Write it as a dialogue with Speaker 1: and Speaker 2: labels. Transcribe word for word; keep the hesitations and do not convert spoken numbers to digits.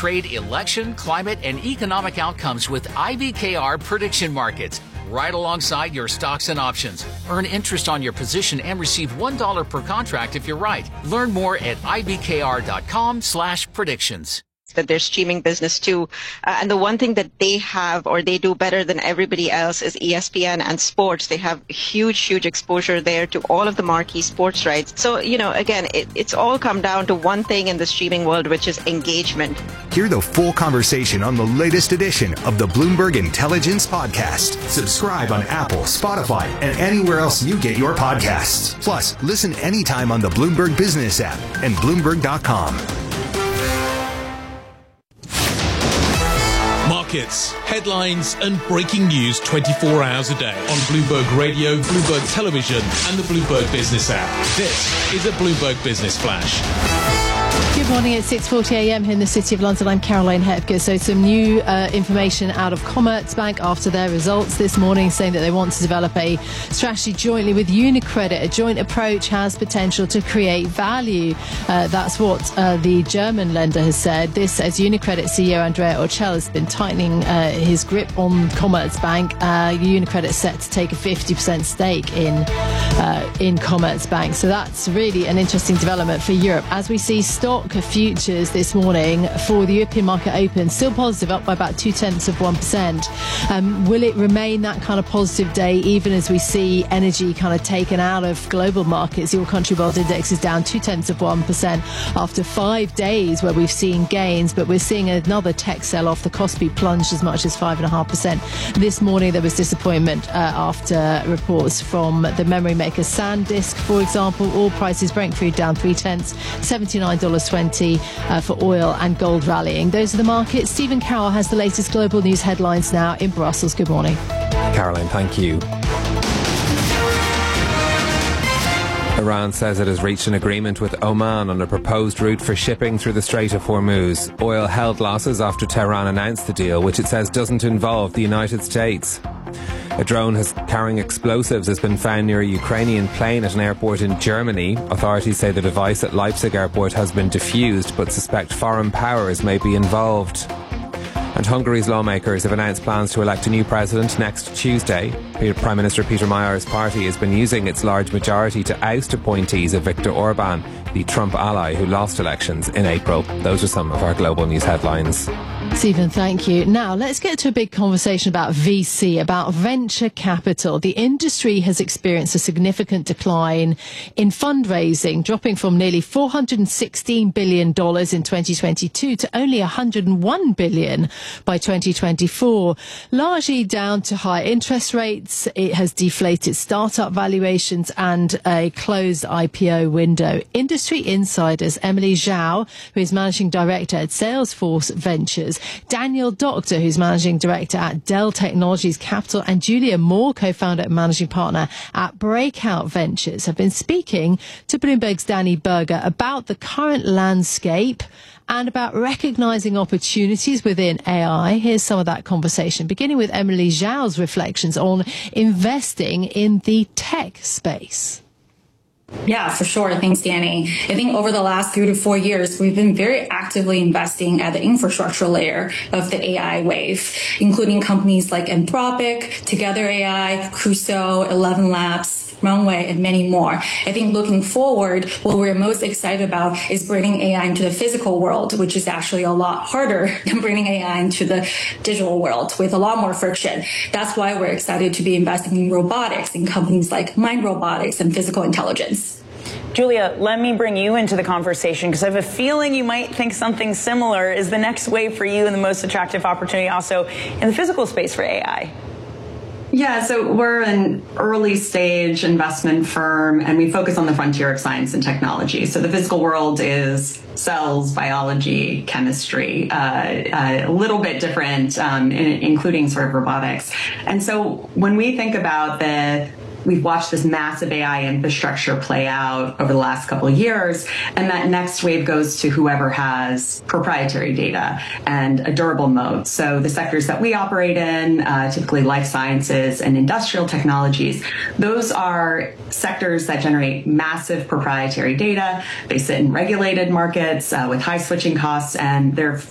Speaker 1: trade, election, climate, and economic outcomes with I B K R prediction markets, right alongside your stocks and options. Earn interest on your position and receive one dollar per contract if you're right. Learn more at ibkr.com slash predictions.
Speaker 2: That they're streaming business too. Uh, and the one thing that they have or they do better than everybody else is E S P N and sports. They have huge, huge exposure there to all of the marquee sports rights. So, you know, again, it, it's all come down to one thing in the streaming world, which is engagement.
Speaker 3: Hear the full conversation on the latest edition of the Bloomberg Intelligence Podcast. Subscribe on Apple, Spotify, and anywhere else you get your podcasts. Plus, listen anytime on the Bloomberg Business app and Bloomberg dot com.
Speaker 4: Markets, headlines, and breaking news twenty-four hours a day on Bloomberg Radio, Bloomberg Television, and the Bloomberg Business app. This is a Bloomberg Business Flash.
Speaker 5: Good morning. It's six forty a m here in the City of London. I'm Caroline Hepker. So some new uh, information out of Commerzbank after their results this morning, saying that they want to develop a strategy jointly with UniCredit. A joint approach has potential to create value. Uh, that's what uh, the German lender has said. This as UniCredit C E O Andrea Orcel has been tightening uh, his grip on Commerzbank. Uh, UniCredit set to take a fifty percent stake in uh, in Commerzbank. So that's really an interesting development for Europe. As we see stock futures this morning for the European market open, still positive, up by about two tenths of one percent. Um, will it remain that kind of positive day even as we see energy kind of taken out of global markets? The All Country World Index is down two tenths of one percent after five days where we've seen gains, but we're seeing another tech sell-off. The Kospi plunged as much as five and a half percent. This morning there was disappointment uh, after reports from the memory maker SanDisk, for example. Oil prices, Brent crude down three tenths, seventy-nine dollars twenty uh, for oil, and gold rallying. Those are the markets. Stephen Carroll has the latest global news headlines now in Brussels. Good morning.
Speaker 6: Caroline, thank you. Iran says it has reached an agreement with Oman on a proposed route for shipping through the Strait of Hormuz. Oil held losses after Tehran announced the deal, which it says doesn't involve the United States. A drone has, carrying explosives has been found near a Ukrainian plane at an airport in Germany. Authorities say the device at Leipzig airport has been defused, but suspect foreign powers may be involved. And Hungary's lawmakers have announced plans to elect a new president next Tuesday. Prime Minister Peter Mayer's party has been using its large majority to oust appointees of Viktor Orban, the Trump ally who lost elections in April. Those are some of our global news headlines.
Speaker 5: Stephen, thank you. Now, let's get to a big conversation about V C, about venture capital. The industry has experienced a significant decline in fundraising, dropping from nearly four hundred sixteen billion dollars in twenty twenty-two to only one hundred one billion dollars by twenty twenty-four, largely down to high interest rates. It has deflated startup valuations and a closed I P O window. Industry insiders Emily Zhao, who is managing director at Salesforce Ventures, Daniel Doctor, who's managing director at Dell Technologies Capital, and Julia Moore, co-founder and managing partner at Breakout Ventures, have been speaking to Bloomberg's Danny Berger about the current landscape and about recognizing opportunities within A I. Here's some of that conversation, beginning with Emily Zhao's reflections on investing in the tech space.
Speaker 7: Yeah, for sure. Thanks, Danny. I think over the last three to four years, we've been very actively investing at the infrastructure layer of the A I wave, including companies like Anthropic, Together A I, Crusoe, Eleven Labs, Runway, and many more. I think looking forward, what we're most excited about is bringing A I into the physical world, which is actually a lot harder than bringing A I into the digital world with a lot more friction. That's why we're excited to be investing in robotics in companies like Mind Robotics and Physical Intelligence.
Speaker 8: Julia, let me bring you into the conversation because I have a feeling you might think something similar is the next wave for you and the most attractive opportunity also in the physical space for A I.
Speaker 9: Yeah, so we're an early stage investment firm and we focus on the frontier of science and technology. So the physical world is cells, biology, chemistry, uh, a little bit different, um, in, including sort of robotics. And so when we think about the We've watched this massive A I infrastructure play out over the last couple of years, and that next wave goes to whoever has proprietary data and a durable moat. So the sectors that we operate in, uh, typically life sciences and industrial technologies, those are sectors that generate massive proprietary data. They sit in regulated markets uh, with high switching costs, and they're